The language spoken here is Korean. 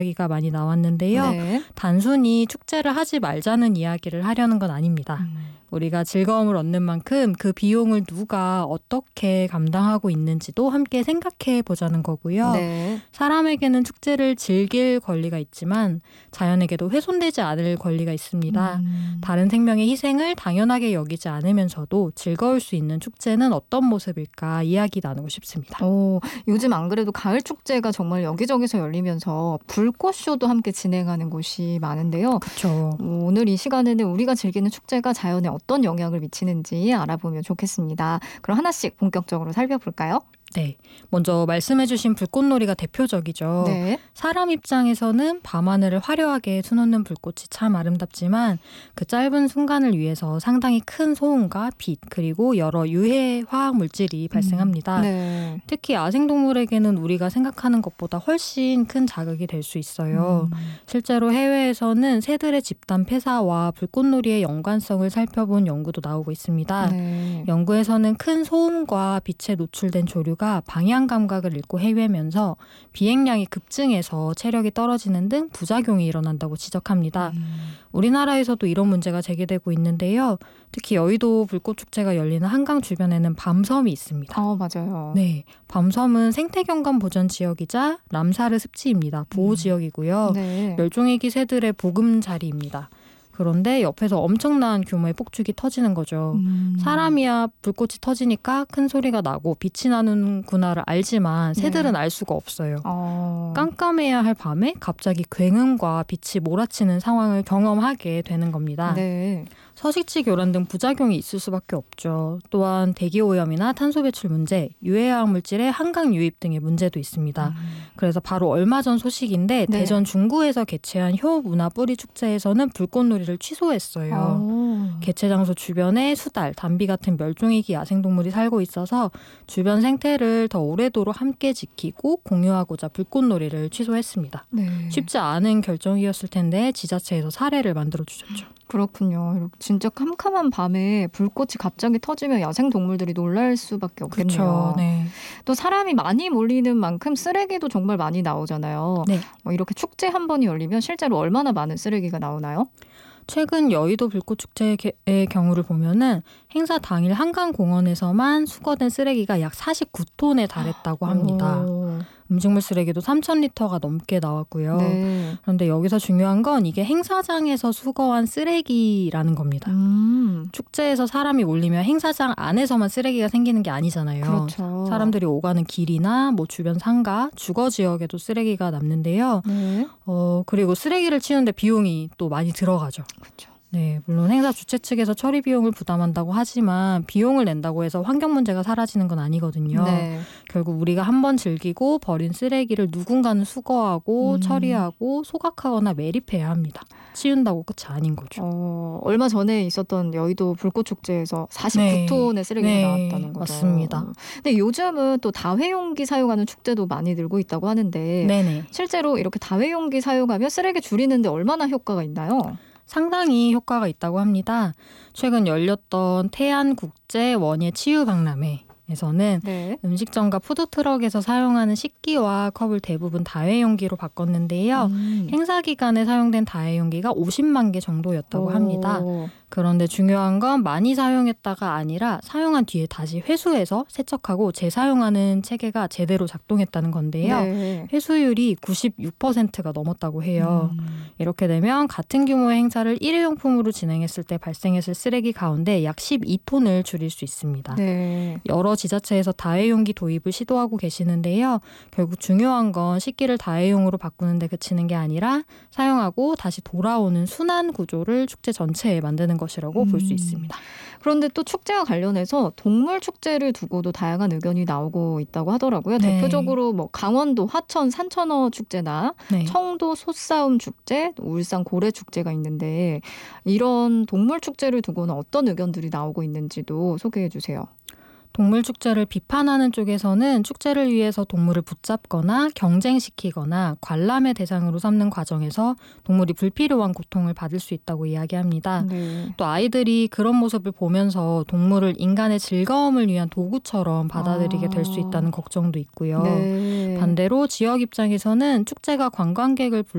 이야기가 많이 나왔는데요. 네. 단순히 축제를 하지 말자는 이야기를 하려는 건 아닙니다. 우리가 즐거움을 얻는 만큼 그 비용을 누가 어떻게 감당하고 있는지도 함께 생각해 보자는 거고요. 네. 사람에게는 축제를 즐길 권리가 있지만 자연에게도 훼손되지 않을 권리가 있습니다. 다른 생명의 희생을 당연하게 여기지 않으면서도 즐거울 수 있는 축제는 어떤 모습일까 이야기 나누고 싶습니다. 요즘 안 그래도 가을 축제가 정말 여기저기서 열리면서 불꽃쇼도 함께 진행하는 곳이 많은데요. 그렇죠. 오늘 이 시간에는 우리가 즐기는 축제가 자연에 어떤 영향을 미치는지 알아보면 좋겠습니다. 그럼 하나씩 본격적으로 살펴볼까요? 네, 먼저 말씀해주신 불꽃놀이가 대표적이죠. 네. 사람 입장에서는 밤하늘을 화려하게 수놓는 불꽃이 참 아름답지만 그 짧은 순간을 위해서 상당히 큰 소음과 빛 그리고 여러 유해 화학 물질이 발생합니다. 네. 특히 야생동물에게는 우리가 생각하는 것보다 훨씬 큰 자극이 될 수 있어요. 실제로 해외에서는 새들의 집단 폐사와 불꽃놀이의 연관성을 살펴본 연구도 나오고 있습니다. 네. 연구에서는 큰 소음과 빛에 노출된 조류가 방향 감각을 잃고 헤매면서 비행량이 급증해서 체력이 떨어지는 등 부작용이 일어난다고 지적합니다. 우리나라에서도 이런 문제가 제기되고 있는데요. 특히 여의도 불꽃축제가 열리는 한강 주변에는 밤섬이 있습니다. 맞아요. 네, 밤섬은 생태경관 보전 지역이자 람사르 습지입니다. 보호 지역이고요. 네. 멸종위기 새들의 보금자리입니다. 그런데 옆에서 엄청난 규모의 폭죽이 터지는 거죠. 사람이야 불꽃이 터지니까 큰 소리가 나고 빛이 나는구나를 알지만 새들은 알 수가 없어요. 깜깜해야 할 밤에 갑자기 굉음과 빛이 몰아치는 상황을 경험하게 되는 겁니다. 네. 서식지 교란 등 부작용이 있을 수밖에 없죠. 또한 대기오염이나 탄소 배출 문제, 유해화학 물질의 한강 유입 등의 문제도 있습니다. 그래서 바로 얼마 전 소식인데 네. 대전 중구에서 개최한 효문화 뿌리 축제에서는 불꽃놀이를 취소했어요. 개최 장소 주변에 수달, 담비 같은 멸종위기 야생동물이 살고 있어서 주변 생태를 더 오래도록 함께 지키고 공유하고자 불꽃놀이를 취소했습니다. 네. 쉽지 않은 결정이었을 텐데 지자체에서 사례를 만들어주셨죠. 그렇군요. 진짜 캄캄한 밤에 불꽃이 갑자기 터지면 야생동물들이 놀랄 수밖에 없겠네요. 그렇죠. 네. 또 사람이 많이 몰리는 만큼 쓰레기도 정말 많이 나오잖아요. 네. 이렇게 축제 한 번이 열리면 실제로 얼마나 많은 쓰레기가 나오나요? 최근 여의도 불꽃축제의 경우를 보면은 행사 당일 한강공원에서만 수거된 쓰레기가 약 49톤에 달했다고 합니다. 음식물 쓰레기도 3,000리터가 넘게 나왔고요. 네. 그런데 여기서 중요한 건 이게 행사장에서 수거한 쓰레기라는 겁니다. 축제에서 사람이 몰리면 행사장 안에서만 쓰레기가 생기는 게 아니잖아요. 그렇죠. 사람들이 오가는 길이나 주변 상가, 주거 지역에도 쓰레기가 남는데요. 네. 그리고 쓰레기를 치우는데 비용이 또 많이 들어가죠. 그렇죠. 네, 물론 행사 주최 측에서 처리 비용을 부담한다고 하지만 비용을 낸다고 해서 환경 문제가 사라지는 건 아니거든요. 네. 결국 우리가 한번 즐기고 버린 쓰레기를 누군가는 수거하고 처리하고 소각하거나 매립해야 합니다. 치운다고 끝이 아닌 거죠. 얼마 전에 있었던 여의도 불꽃축제에서 49톤의 쓰레기가 나왔다는 거죠. 맞습니다. 근데 요즘은 또 다회용기 사용하는 축제도 많이 늘고 있다고 하는데 네네. 실제로 이렇게 다회용기 사용하면 쓰레기 줄이는데 얼마나 효과가 있나요? 상당히 효과가 있다고 합니다. 최근 열렸던 태안국제 원예 치유박람회에서는 네. 음식점과 푸드트럭에서 사용하는 식기와 컵을 대부분 다회용기로 바꿨는데요. 행사 기간에 사용된 다회용기가 50만 개 정도였다고 합니다. 그런데 중요한 건 많이 사용했다가 아니라 사용한 뒤에 다시 회수해서 세척하고 재사용하는 체계가 제대로 작동했다는 건데요. 네. 회수율이 96%가 넘었다고 해요. 이렇게 되면 같은 규모의 행사를 일회용품으로 진행했을 때 발생했을 쓰레기 가운데 약 12톤을 줄일 수 있습니다. 네. 여러 지자체에서 다회용기 도입을 시도하고 계시는데요. 결국 중요한 건 식기를 다회용으로 바꾸는 데 그치는 게 아니라 사용하고 다시 돌아오는 순환 구조를 축제 전체에 만드는 것이라고 볼 수 있습니다. 그런데 또 축제와 관련해서 동물 축제를 두고도 다양한 의견이 나오고 있다고 하더라고요. 네. 대표적으로 강원도 화천 산천어 축제나 네. 청도 솥싸움 축제, 울산 고래 축제가 있는데 이런 동물 축제를 두고는 어떤 의견들이 나오고 있는지도 소개해 주세요. 동물 축제를 비판하는 쪽에서는 축제를 위해서 동물을 붙잡거나 경쟁시키거나 관람의 대상으로 삼는 과정에서 동물이 불필요한 고통을 받을 수 있다고 이야기합니다. 네. 또 아이들이 그런 모습을 보면서 동물을 인간의 즐거움을 위한 도구처럼 받아들이게 될 수 있다는 걱정도 있고요. 네. 반대로 지역 입장에서는 축제가 관광객을